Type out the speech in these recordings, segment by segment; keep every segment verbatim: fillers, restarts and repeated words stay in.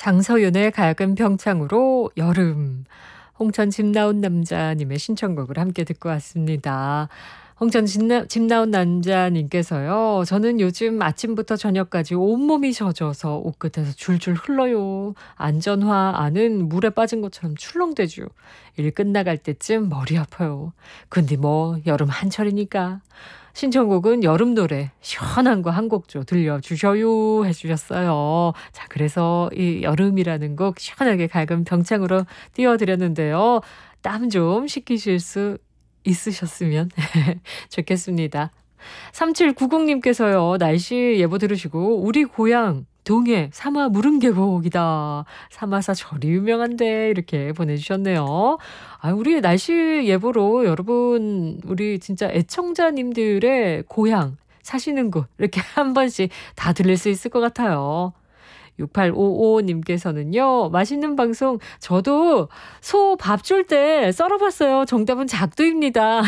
장서윤의 가야금 병창으로 여름. 홍천 집 나온 남자님의 신청곡을 함께 듣고 왔습니다. 홍천 집, 나, 집 나온 남자님께서요. 저는 요즘 아침부터 저녁까지 온몸이 젖어서 옷끝에서 줄줄 흘러요. 안전화 안은 물에 빠진 것처럼 출렁대죠. 일 끝나갈 때쯤 머리 아파요. 근데 뭐 여름 한철이니까. 신청곡은 여름 노래 시원한 거 한 곡 좀 들려주셔요 해주셨어요. 자, 그래서 이 여름이라는 곡 시원하게 가야금 병창으로 띄워드렸는데요. 땀 좀 식히실 수 있으셨으면 좋겠습니다. 삼칠구공님께서요. 날씨 예보 들으시고 우리 고향 동해 사마 무릉계곡이다. 사마사 절이 유명한데 이렇게 보내주셨네요. 아, 우리 날씨 예보로 여러분 우리 진짜 애청자님들의 고향 사시는 곳 이렇게 한 번씩 다 들릴 수 있을 것 같아요. 육팔오오님께서는요. 맛있는 방송 저도 소 밥 줄 때 썰어봤어요. 정답은 작두입니다.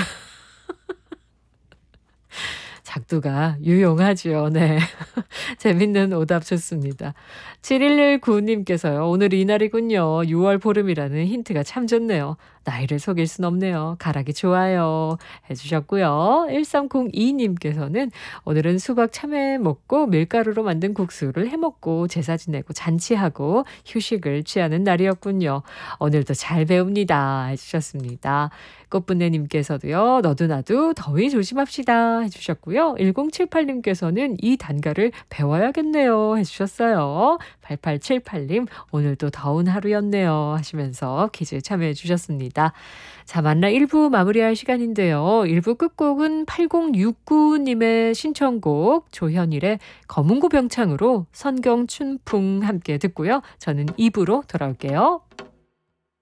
작두가 유용하죠. 네. 재밌는 오답 좋습니다. 칠일일구님께서요. 오늘 이날이군요. 유월 보름이라는 힌트가 참 좋네요. 나이를 속일 순 없네요. 가락이 좋아요. 해주셨고요. 일삼공이님께서는 오늘은 수박 참외 먹고 밀가루로 만든 국수를 해먹고 제사 지내고 잔치하고 휴식을 취하는 날이었군요. 오늘도 잘 배웁니다. 해주셨습니다. 꽃분내님께서도요. 너도 나도 더위 조심합시다 해주셨고요. 일공칠팔님께서는 이 단가를 배워야겠네요 해주셨어요. 팔팔칠팔님 오늘도 더운 하루였네요 하시면서 퀴즈에 참여해 주셨습니다. 자, 만나 일 부 마무리할 시간인데요. 일 부 끝곡은 팔공육구님의 신청곡 조현일의 검은고 병창으로 선경춘풍 함께 듣고요. 저는 이 부로 돌아올게요.